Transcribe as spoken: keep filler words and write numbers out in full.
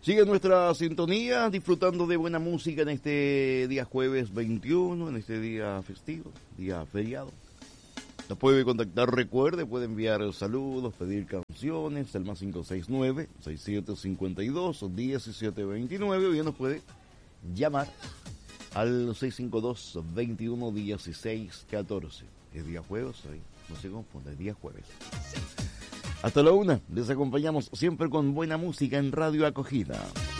Sigue nuestra sintonía, disfrutando de buena música en este día jueves veintiuno, en este día festivo, día feriado. Nos puede contactar, recuerde, puede enviar saludos, pedir canciones, el más cinco seis nueve, seis siete cinco dos, uno siete dos nueve, o bien nos puede llamar al seis cinco dos, dos uno, uno seis uno cuatro. Es día jueves, hoy no se confunda, es día jueves. Hasta la una, les acompañamos siempre con buena música en Radio Acogida.